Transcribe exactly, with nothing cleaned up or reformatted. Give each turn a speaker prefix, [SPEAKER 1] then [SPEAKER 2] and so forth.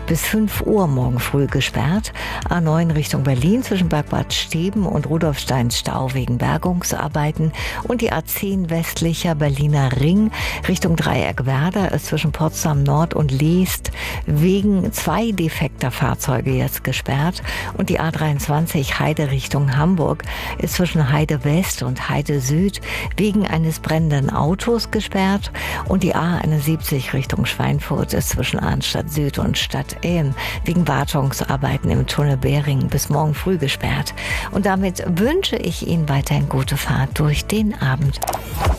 [SPEAKER 1] bis fünf Uhr morgen früh gesperrt. A neun Richtung Berlin zwischen Bergbad Steben und Rudolfstein Stau wegen Bergungsarbeiten. Und die A zehn westlicher Berliner Ring Richtung Dreieckwerder ist zwischen Potsdam Nord und Leest wegen zwei defekter Fahrzeuge jetzt gesperrt. Und die A dreiundzwanzig Heide Richtung Hamburg ist zwischen Heide West und Heide Süd wegen eines brennenden Autos gesperrt. Und die A einundsiebzig Richtung Schweinfurt ist zwischen Arnstadt Süd und Stadt Ilm wegen Wartungsarbeiten im Tunnel Bering bis morgen früh gesperrt. Und damit wünsche ich Ihnen weiterhin gute Fahrt durch den Abend.